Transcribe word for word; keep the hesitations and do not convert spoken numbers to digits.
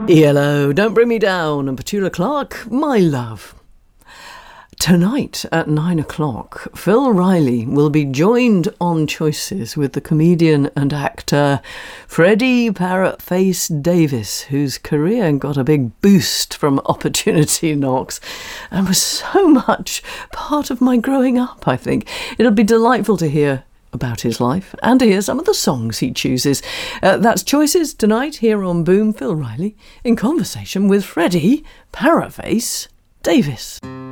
E L O, Don't Bring Me Down, and Petula Clark, My Love. Tonight at nine o'clock, Phil Riley will be joined on Choices with the comedian and actor Freddie Parrotface Davis, whose career got a big boost from Opportunity Knocks and was so much part of my growing up, I think. It'll be delightful to hear about his life and to hear some of the songs he chooses. Uh, that's Choices tonight here on Boom. Phil Riley in conversation with Freddie Parrotface Davis.